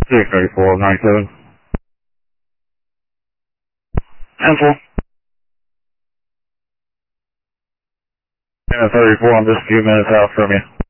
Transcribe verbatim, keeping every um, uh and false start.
six thirty-four ninety-seven. ten four. ten thirty-four, I'm just a few minutes out from you.